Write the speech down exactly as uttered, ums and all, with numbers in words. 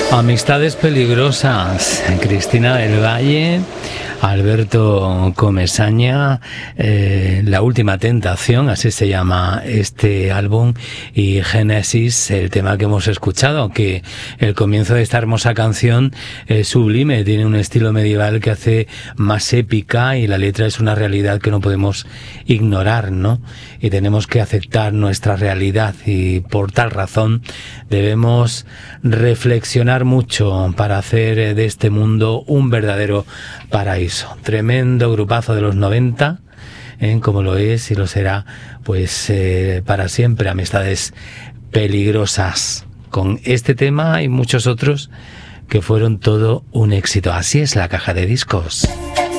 Amistades peligrosas, Cristina del Valle, Alberto Comesaña, eh, La última tentación, así se llama este álbum, y Génesis, el tema que hemos escuchado, que el comienzo de esta hermosa canción es sublime, tiene un estilo medieval que hace más épica y la letra es una realidad que no podemos ignorar, ¿no? Y tenemos que aceptar nuestra realidad y por tal razón debemos reflexionar mucho para hacer de este mundo un verdadero paraíso. Tremendo grupazo de los noventa, ¿eh? Como lo es y lo será pues eh, para siempre. Amistades peligrosas, con este tema y muchos otros que fueron todo un éxito. Así es la caja de discos.